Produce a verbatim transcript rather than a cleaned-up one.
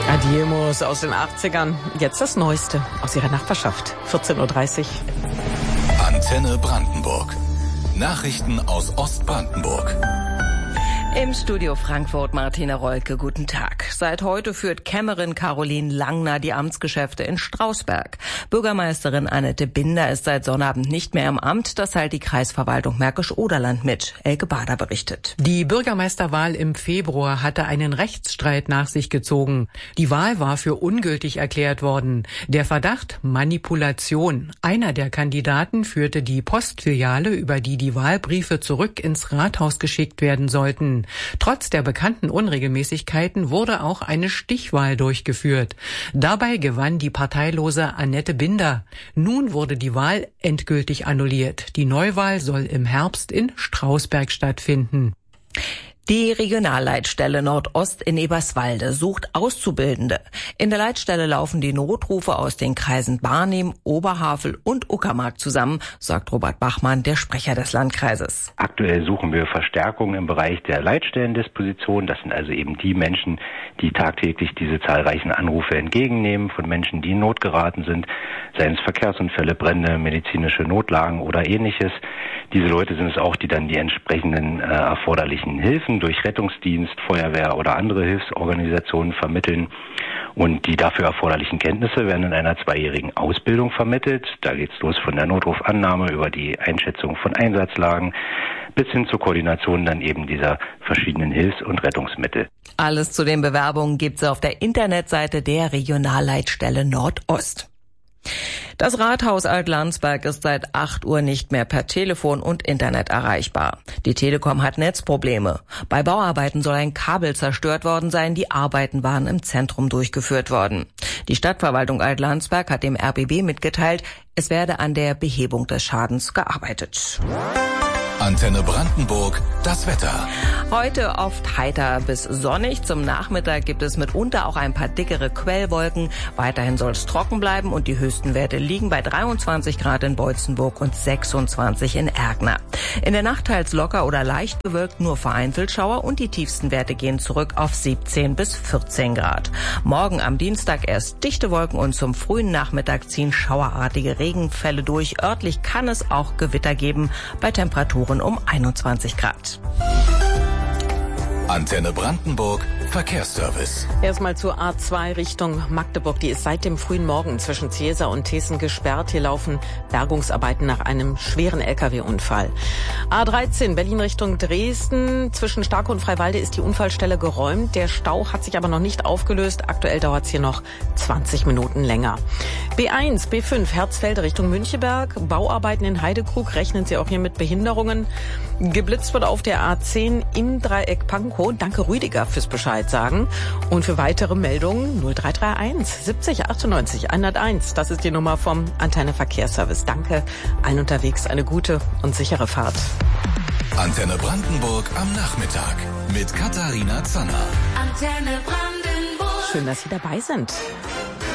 Adiemos aus den achtzigern. Jetzt das Neueste aus ihrer Nachbarschaft. vierzehn Uhr dreißig. Antenne Brandenburg. Nachrichten aus Ostbrandenburg. Im Studio Frankfurt Martina Rolke, guten Tag. Seit heute führt Kämmerin Caroline Langner die Amtsgeschäfte in Strausberg. Bürgermeisterin Annette Binder ist seit Sonnabend nicht mehr im Amt, das teilt die Kreisverwaltung Märkisch-Oderland mit. Elke Bader berichtet. Die Bürgermeisterwahl im Februar hatte einen Rechtsstreit nach sich gezogen. Die Wahl war für ungültig erklärt worden. Der Verdacht Manipulation. Einer der Kandidaten führte die Postfiliale, über die die Wahlbriefe zurück ins Rathaus geschickt werden sollten. Trotz der bekannten Unregelmäßigkeiten wurde auch eine Stichwahl durchgeführt. Dabei gewann die parteilose Annette Binder. Nun wurde die Wahl endgültig annulliert. Die Neuwahl soll im Herbst in Strausberg stattfinden. Die Regionalleitstelle Nordost in Eberswalde sucht Auszubildende. In der Leitstelle laufen die Notrufe aus den Kreisen Barnim, Oberhavel und Uckermark zusammen, sagt Robert Bachmann, der Sprecher des Landkreises. Aktuell suchen wir Verstärkung im Bereich der Leitstellendisposition. Das sind also eben die Menschen, die tagtäglich diese zahlreichen Anrufe entgegennehmen von Menschen, die in Not geraten sind, seien es Verkehrsunfälle, Brände, medizinische Notlagen oder ähnliches. Diese Leute sind es auch, die dann die entsprechenden äh, erforderlichen Hilfen durch Rettungsdienst, Feuerwehr oder andere Hilfsorganisationen vermitteln. Und die dafür erforderlichen Kenntnisse werden in einer zweijährigen Ausbildung vermittelt. Da geht's los von der Notrufannahme über die Einschätzung von Einsatzlagen bis hin zur Koordination dann eben dieser verschiedenen Hilfs- und Rettungsmittel. Alles zu den Bewerbungen gibt's auf der Internetseite der Regionalleitstelle Nordost. Das Rathaus Alt-Landsberg ist seit acht Uhr nicht mehr per Telefon und Internet erreichbar. Die Telekom hat Netzprobleme. Bei Bauarbeiten soll ein Kabel zerstört worden sein. Die Arbeiten waren im Zentrum durchgeführt worden. Die Stadtverwaltung Alt-Landsberg hat dem R B B mitgeteilt, es werde an der Behebung des Schadens gearbeitet. Antenne Brandenburg, das Wetter. Heute oft heiter bis sonnig. Zum Nachmittag gibt es mitunter auch ein paar dickere Quellwolken. Weiterhin soll es trocken bleiben und die höchsten Werte liegen bei dreiundzwanzig Grad in Beutzenburg und sechsundzwanzig in Ergner. In der Nacht teils locker oder leicht bewölkt, nur vereinzelt Schauer und die tiefsten Werte gehen zurück auf siebzehn bis vierzehn Grad. Morgen am Dienstag erst dichte Wolken und zum frühen Nachmittag ziehen schauerartige Regenfälle durch. Örtlich kann es auch Gewitter geben bei Temperaturen um einundzwanzig Grad. Antenne Brandenburg, Verkehrsservice. Erstmal zur A zwei Richtung Magdeburg. Die ist seit dem frühen Morgen zwischen Ziesa und Thessen gesperrt. Hier laufen Bergungsarbeiten nach einem schweren L K W-Unfall. A dreizehn Berlin Richtung Dresden. Zwischen Starke und Freiwalde ist die Unfallstelle geräumt. Der Stau hat sich aber noch nicht aufgelöst. Aktuell dauert es hier noch zwanzig Minuten länger. B eins, B fünf Herzfelde Richtung Müncheberg. Bauarbeiten in Heidekrug. Rechnen Sie auch hier mit Behinderungen. Geblitzt wird auf der A zehn im Dreieck Pankow. Danke Rüdiger fürs Bescheid sagen. Und für weitere Meldungen null drei drei eins siebzig achtundneunzig hunderteins. Das ist die Nummer vom Antenne Verkehrsservice. Danke allen unterwegs. Eine gute und sichere Fahrt. Antenne Brandenburg am Nachmittag mit Katharina Zanner. Antenne Brandenburg. Schön, dass Sie dabei sind.